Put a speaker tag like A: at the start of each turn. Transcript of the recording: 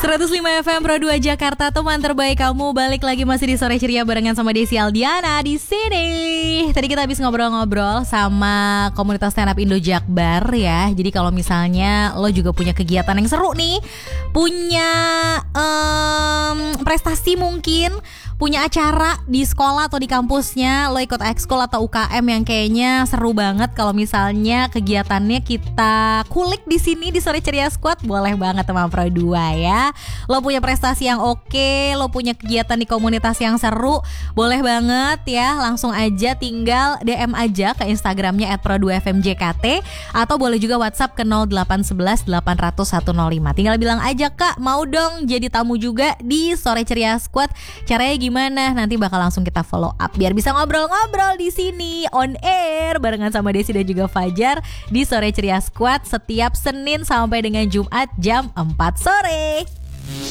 A: 105 FM Pro 2 Jakarta, teman terbaik kamu. Balik lagi masih di Sore Ceria barengan sama Desi Aldiana di sini. Tadi kita habis ngobrol-ngobrol sama komunitas stand up Indo Jakbar ya. Jadi kalau misalnya lo juga punya kegiatan yang seru nih, punya prestasi mungkin, punya acara di sekolah atau di kampusnya, lo ikut ekskul atau UKM yang kayaknya seru banget. Kalau misalnya kegiatannya kita kulik di sini di Sore Ceria Squad, boleh banget sama Pro 2 ya. Lo punya prestasi yang oke, lo punya kegiatan di komunitas yang seru, boleh banget ya. Langsung aja tinggal DM aja ke Instagramnya @pro2fmjkt atau boleh juga WhatsApp ke 0811 800 105. Tinggal bilang aja, Kak mau dong jadi tamu juga di Sore Ceria Squad. Caranya gimana? Nanti bakal langsung kita follow up biar bisa ngobrol-ngobrol di sini on air barengan sama Desi dan juga Fajar di Sore Ceria Squad setiap Senin sampai dengan Jumat jam 4 sore.